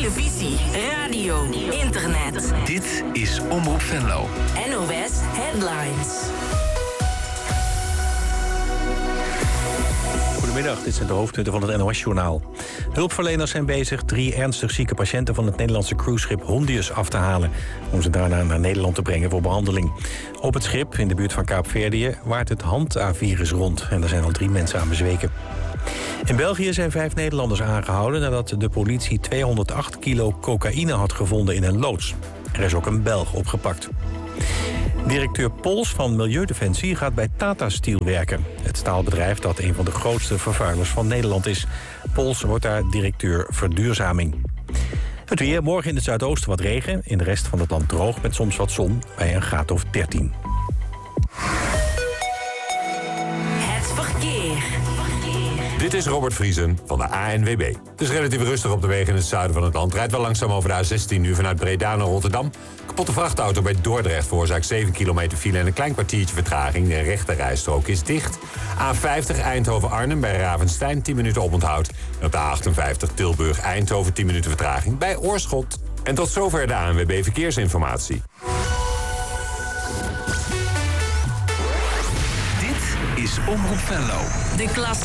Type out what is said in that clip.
televisie, radio, internet. Dit is Omroep Venlo. NOS Headlines. Goedemiddag, dit zijn de hoofdpunten van het NOS-journaal. Hulpverleners zijn bezig 3 ernstig zieke patiënten van het Nederlandse cruiseschip Hondius af te halen, om ze daarna naar Nederland te brengen voor behandeling. Op het schip, in de buurt van Kaapverdië, waart het Hanta-virus rond en er zijn al 3 mensen aan bezweken. In België zijn 5 Nederlanders aangehouden nadat de politie 208 kilo cocaïne had gevonden in een loods. Er is ook een Belg opgepakt. Directeur Pols van Milieudefensie gaat bij Tata Steel werken. Het staalbedrijf dat een van de grootste vervuilers van Nederland is. Pols wordt daar directeur verduurzaming. Het weer, morgen in het zuidoosten wat regen. In de rest van het land droog met soms wat zon bij een graad of 13. Het verkeer. Dit is Robert Vriesen van de ANWB. Het is relatief rustig op de wegen in het zuiden van het land. Rijdt wel langzaam over de A16 nu vanuit Breda naar Rotterdam. Kapotte vrachtauto bij Dordrecht veroorzaakt 7 kilometer file en een klein kwartiertje vertraging. De rechte rijstrook is dicht. A50 Eindhoven-Arnhem bij Ravenstein 10 minuten oponthoud. En op de A58 Tilburg-Eindhoven 10 minuten vertraging bij Oorschot. En tot zover de ANWB Verkeersinformatie. Dit is Omroep Venlo. De klas